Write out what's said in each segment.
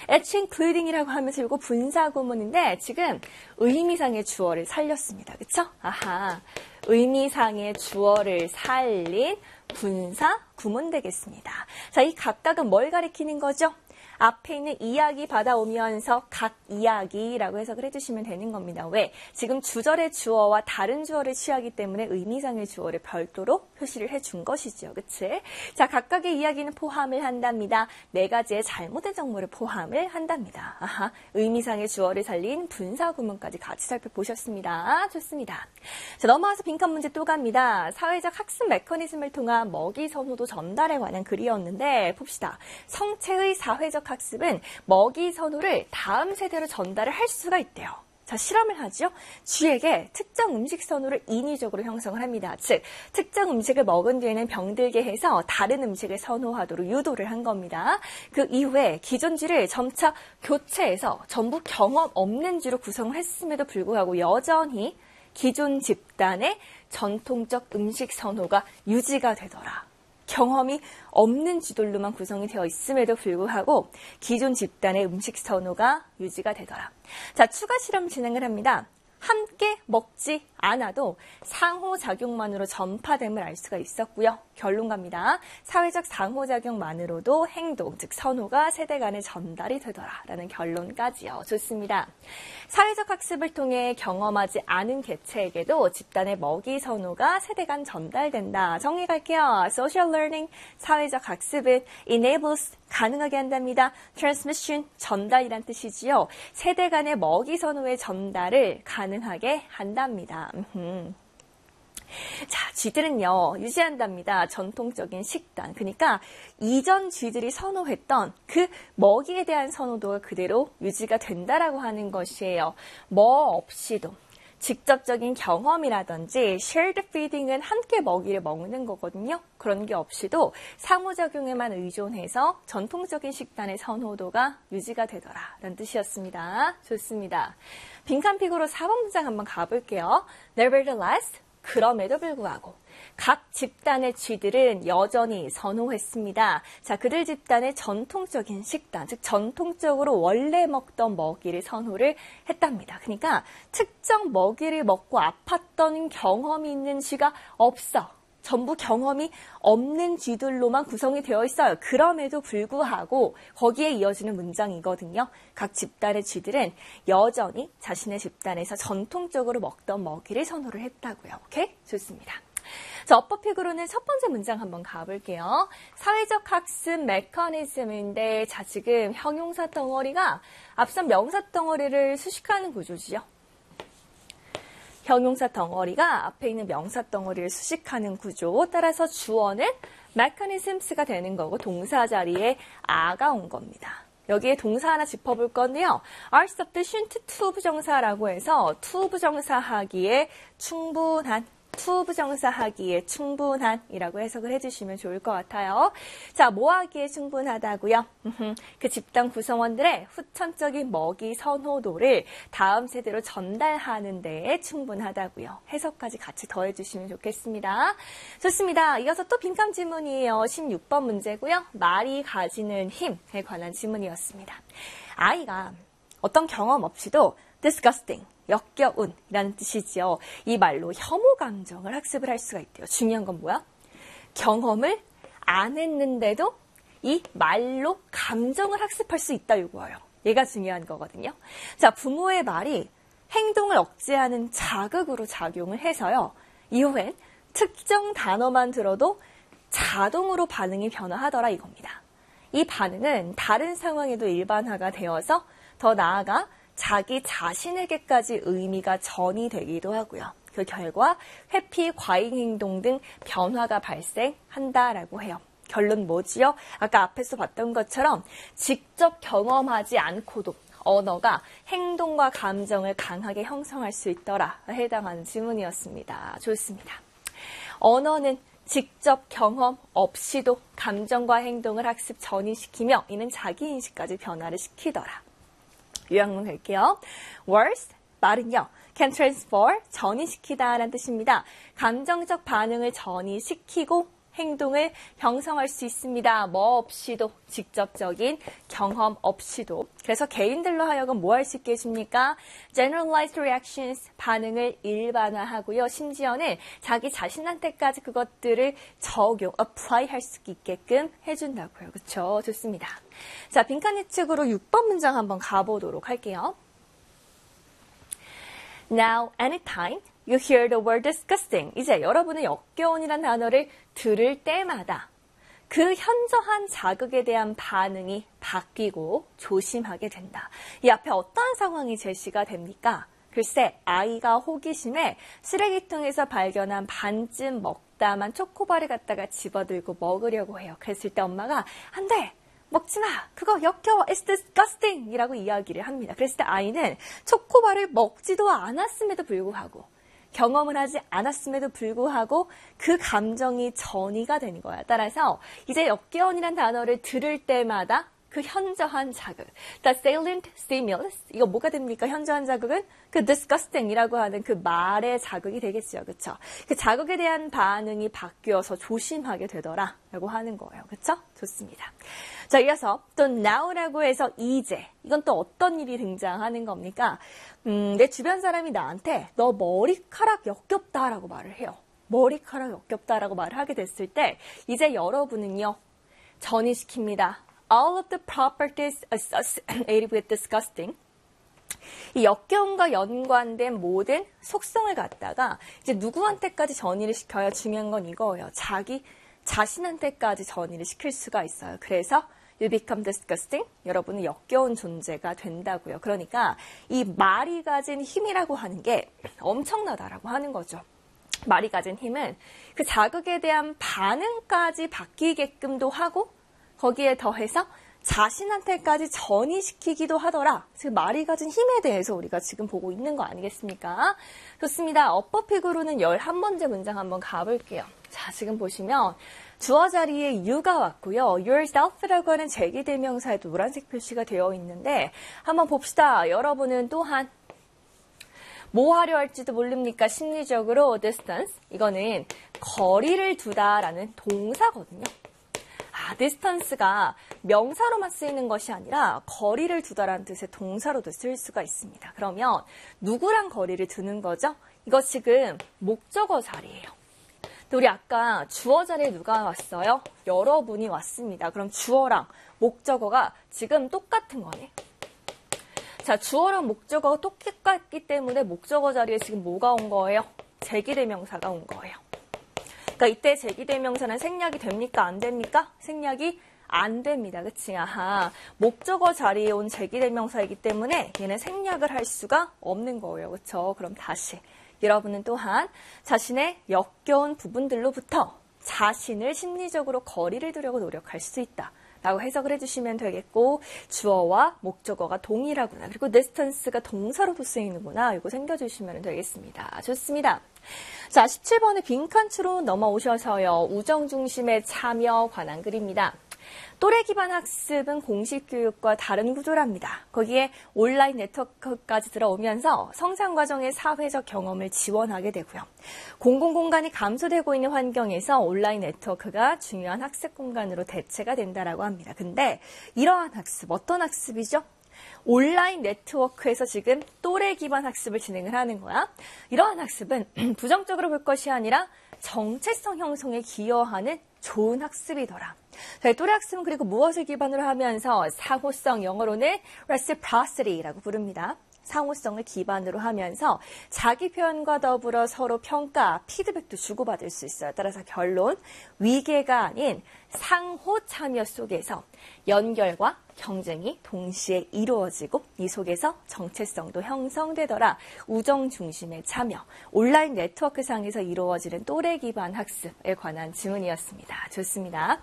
It's including이라고 하면서 이거 분사 구문인데 지금 의미상의 주어를 살렸습니다. 그쵸? 아하. 의미상의 주어를 살린 분사 구문 되겠습니다. 자, 이 각각은 뭘 가리키는 거죠? 앞에 있는 이야기 받아오면서 각 이야기라고 해석을 해주시면 되는 겁니다. 왜? 지금 주절의 주어와 다른 주어를 취하기 때문에 의미상의 주어를 별도로 표시를 해준 것이죠. 그치? 자, 각각의 이야기는 포함을 한답니다. 네 가지의 잘못된 정보를 포함을 한답니다. 아하, 의미상의 주어를 살린 분사 구문까지 같이 살펴보셨습니다. 좋습니다. 자, 넘어와서 빈칸 문제 또 갑니다. 사회적 학습 메커니즘을 통한 먹이 선호도 전달에 관한 글이었는데 봅시다. 성체의 사회적 학습은 먹이 선호를 다음 세대로 전달을 할 수가 있대요. 자, 실험을 하죠. 쥐에게 특정 음식 선호를 인위적으로 형성을 합니다. 즉, 특정 음식을 먹은 뒤에는 병들게 해서 다른 음식을 선호하도록 유도를 한 겁니다. 그 이후에 기존 쥐를 점차 교체해서 전부 경험 없는 쥐로 구성을 했음에도 불구하고 여전히 기존 집단의 전통적 음식 선호가 유지가 되더라. 경험이 없는 쥐들로만 구성이 되어 있음에도 불구하고 기존 집단의 음식 선호가 유지가 되더라. 자, 추가 실험 진행을 합니다. 함께 먹지 않아도 상호작용만으로 전파됨을 알 수가 있었고요. 결론 갑니다. 사회적 상호작용만으로도 행동, 즉 선호가 세대 간에 전달이 되더라라는 결론까지요. 좋습니다. 사회적 학습을 통해 경험하지 않은 개체에게도 집단의 먹이 선호가 세대 간 전달된다. 정리 갈게요. Social learning, 사회적 학습은 enables, 가능하게 한답니다. transmission, 전달이란 뜻이지요. 세대 간의 먹이 선호의 전달을 가능하게 한답니다. 자, 쥐들은요, 유지한답니다. 전통적인 식단. 그러니까 이전 쥐들이 선호했던 그 먹이에 대한 선호도가 그대로 유지가 된다라고 하는 것이에요. 뭐 없이도. 직접적인 경험이라든지 shared feeding은 함께 먹이를 먹는 거거든요. 그런 게 없이도 상호작용에만 의존해서 전통적인 식단의 선호도가 유지가 되더라라는 뜻이었습니다. 좋습니다. 빈칸픽으로 4번 문장 한번 가볼게요. Nevertheless, 그럼에도 불구하고 각 집단의 쥐들은 여전히 선호했습니다. 자, 그들 집단의 전통적인 식단, 즉 전통적으로 원래 먹던 먹이를 선호를 했답니다. 그러니까 특정 먹이를 먹고 아팠던 경험이 있는 쥐가 없어. 전부 경험이 없는 쥐들로만 구성이 되어 있어요. 그럼에도 불구하고 거기에 이어지는 문장이거든요. 각 집단의 쥐들은 여전히 자신의 집단에서 전통적으로 먹던 먹이를 선호를 했다고요. 오케이? 좋습니다. 자, 어퍼픽으로는 첫 번째 문장 한번 가볼게요. 사회적 학습 메커니즘인데, 자, 지금 형용사 덩어리가 앞선 명사 덩어리를 수식하는 구조지요. 형용사 덩어리가 앞에 있는 명사 덩어리를 수식하는 구조. 따라서 주어는 mechanisms가 되는 거고 동사 자리에 a가 온 겁니다. 여기에 동사 하나 짚어볼 건데요. are sufficient to 부정사라고 해서 to 부정사 하기에 충분한, to 부정사 하기에 충분한이라고 해석을 해주시면 좋을 것 같아요. 자, 뭐 하기에 충분하다고요? 그 집단 구성원들의 후천적인 먹이 선호도를 다음 세대로 전달하는 데에 충분하다고요. 해석까지 같이 더해주시면 좋겠습니다. 좋습니다. 이어서 또 빈칸 지문이에요. 16번 문제고요. 말이 가지는 힘에 관한 지문이었습니다. 아이가 어떤 경험 없이도 disgusting, 역겨운이라는 뜻이지요. 이 말로 혐오 감정을 학습을 할 수가 있대요. 중요한 건 뭐야? 경험을 안 했는데도 이 말로 감정을 학습할 수 있다 이거예요. 얘가 중요한 거거든요. 자, 부모의 말이 행동을 억제하는 자극으로 작용을 해서요. 이후엔 특정 단어만 들어도 자동으로 반응이 변화하더라 이겁니다. 이 반응은 다른 상황에도 일반화가 되어서 더 나아가 자기 자신에게까지 의미가 전이되기도 하고요. 그 결과 회피, 과잉 행동 등 변화가 발생한다라고 해요. 결론 뭐지요? 아까 앞에서 봤던 것처럼 직접 경험하지 않고도 언어가 행동과 감정을 강하게 형성할 수 있더라 해당하는 질문이었습니다. 좋습니다. 언어는 직접 경험 없이도 감정과 행동을 학습 전이시키며 이는 자기인식까지 변화를 시키더라. 요약문 갈게요. Words, 말은요. can transfer, 전이시키다 라는 뜻입니다. 감정적 반응을 전이시키고 행동을 형성할 수 있습니다. 뭐 없이도, 직접적인 경험 없이도. 그래서 개인들로 하여금 뭐 할 수 있게 해줍니까? Generalized reactions, 반응을 일반화하고요. 심지어는 자기 자신한테까지 그것들을 적용, apply 할 수 있게끔 해준다고요. 그렇죠? 좋습니다. 자, 빈칸 예측으로 6번 문장 한번 가보도록 할게요. Now, anytime you hear the word disgusting. 이제 여러분은 역겨운이란 단어를 들을 때마다 그 현저한 자극에 대한 반응이 바뀌고 조심하게 된다. 이 앞에 어떠한 상황이 제시가 됩니까? 글쎄, 아이가 호기심에 쓰레기통에서 발견한 반쯤 먹다만 초코바를 갖다가 집어들고 먹으려고 해요. 그랬을 때 엄마가 안 돼! 먹지 마! 그거 역겨워! It's disgusting! 이라고 이야기를 합니다. 그랬을 때 아이는 초코바를 먹지도 않았음에도 불구하고 경험을 하지 않았음에도 불구하고 그 감정이 전이가 되는 거야. 따라서 이제 역겨운이란 단어를 들을 때마다 그 현저한 자극, the salient stimulus, 이거 뭐가 됩니까? 현저한 자극은 그 disgusting이라고 하는 그 말의 자극이 되겠죠. 그렇죠? 그 자극에 대한 반응이 바뀌어서 조심하게 되더라 라고 하는 거예요. 그렇죠? 좋습니다. 자, 이어서 또 now라고 해서 이제, 이건 또 어떤 일이 등장하는 겁니까? 내 주변 사람이 나한테 너 머리카락 역겹다라고 말을 해요. 머리카락 역겹다라고 말을 하게 됐을 때 이제 여러분은요, 전이시킵니다. All of the properties associated with disgusting. 이 역겨움과 연관된 모든 속성을 갖다가 이제 누구한테까지 전이를 시켜야 중요한 건 이거예요. 자기 자신한테까지 전이를 시킬 수가 있어요. 그래서 you become disgusting. 여러분은 역겨운 존재가 된다고요. 그러니까 이 말이 가진 힘이라고 하는 게 엄청나다라고 하는 거죠. 말이 가진 힘은 그 자극에 대한 반응까지 바뀌게끔도 하고 거기에 더해서 자신한테까지 전이시키기도 하더라. 그 말이 가진 힘에 대해서 우리가 지금 보고 있는 거 아니겠습니까? 좋습니다. 어법픽으로는 11번째 문장 한번 가볼게요. 자, 지금 보시면 주어 자리에 you가 왔고요. yourself라고 하는 제기대명사에 노란색 표시가 되어 있는데 한번 봅시다. 여러분은 또한 뭐 하려 할지도 모릅니까? 심리적으로 distance. 이거는 거리를 두다라는 동사거든요. distance가 명사로만 쓰이는 것이 아니라 거리를 두다라는 뜻의 동사로도 쓸 수가 있습니다. 그러면 누구랑 거리를 두는 거죠? 이거 지금 목적어 자리예요. 우리 아까 주어 자리에 누가 왔어요? 여러분이 왔습니다. 그럼 주어랑 목적어가 지금 똑같은 거네. 자, 주어랑 목적어가 똑같기 때문에 목적어 자리에 지금 뭐가 온 거예요? 제기대명사가 온 거예요. 그러니까 이때 제기대명사는 생략이 됩니까? 안 됩니까? 생략이 안 됩니다. 그치? 아하. 목적어 자리에 온 제기대명사이기 때문에 얘는 생략을 할 수가 없는 거예요. 그쵸? 그럼 다시. 여러분은 또한 자신의 역겨운 부분들로부터 자신을 심리적으로 거리를 두려고 노력할 수 있다. 라고 해석을 해주시면 되겠고 주어와 목적어가 동일하구나. 그리고 distance가 동사로도 쓰이는구나. 이거 생겨주시면 되겠습니다. 좋습니다. 자, 17번의 빈칸추로 넘어오셔서요. 우정 중심의 참여 관한 글입니다. 또래 기반 학습은 공식 교육과 다른 구조랍니다. 거기에 온라인 네트워크까지 들어오면서 성장 과정의 사회적 경험을 지원하게 되고요. 공공공간이 감소되고 있는 환경에서 온라인 네트워크가 중요한 학습 공간으로 대체가 된다라고 합니다. 근데 이러한 학습, 어떤 학습이죠? 온라인 네트워크에서 지금 또래 기반 학습을 진행을 하는 거야. 이러한 학습은 부정적으로 볼 것이 아니라 정체성 형성에 기여하는 좋은 학습이더라. 저희 또래 학습은 그리고 무엇을 기반으로 하면서 상호성, 영어로는 reciprocity라고 부릅니다. 상호성을 기반으로 하면서 자기 표현과 더불어 서로 평가, 피드백도 주고받을 수 있어요. 따라서 결론, 위계가 아닌 상호 참여 속에서 연결과 경쟁이 동시에 이루어지고 이 속에서 정체성도 형성되더라. 우정 중심의 참여, 온라인 네트워크 상에서 이루어지는 또래 기반 학습에 관한 질문이었습니다. 좋습니다.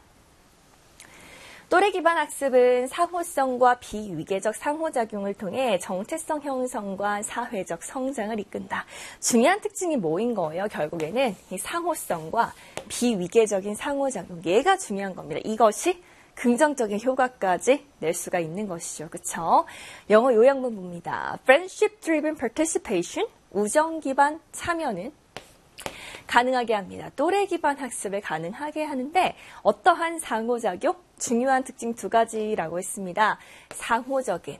또래 기반 학습은 상호성과 비위계적 상호작용을 통해 정체성 형성과 사회적 성장을 이끈다. 중요한 특징이 뭐인 거예요? 결국에는 이 상호성과 비위계적인 상호작용, 얘가 중요한 겁니다. 이것이 긍정적인 효과까지 낼 수가 있는 것이죠. 그렇죠? 영어 요약문 봅니다. Friendship driven participation, 우정 기반 참여는 가능하게 합니다. 또래 기반 학습을 가능하게 하는데 어떠한 상호작용? 중요한 특징 두 가지라고 했습니다. 상호적인